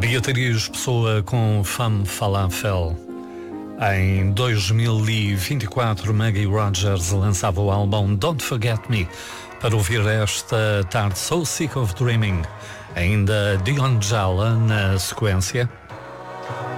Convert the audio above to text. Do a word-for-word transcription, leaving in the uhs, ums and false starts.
Beatriz Pessoa com Femme Falafel. Em dois mil e vinte e quatro, Maggie Rogers lançava o álbum Don't Forget Me para ouvir esta tarde So Sick of Dreaming. Ainda Dion Jala na sequência.